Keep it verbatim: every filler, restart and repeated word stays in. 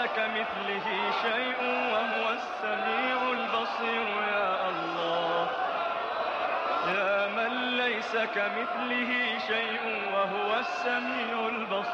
كمثله شيء وهو السميع البصير. يا الله، يا من ليس كمثله شيء وهو السميع البصير.